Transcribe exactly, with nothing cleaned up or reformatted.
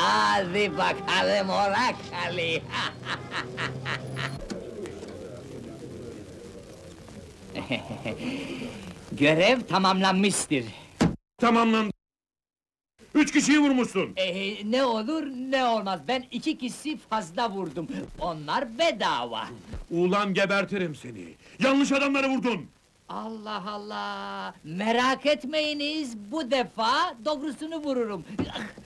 Hadi bakalım orak Ali! Görev tamamlanmıştır. Tamamlandı. Üç kişiyi vurmuşsun. Ee, ne olur ne olmaz, ben iki kişi fazla vurdum. Onlar bedava. Ulan gebertirim seni. Yanlış adamları vurdun. Allah Allah! Merak etmeyiniz, bu defa doğrusunu vururum.